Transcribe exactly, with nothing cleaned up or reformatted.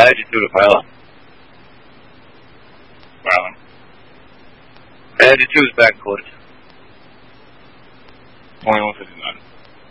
add you to the pilot. Wow. Add you to his back quarters. twenty-one fifty-nine.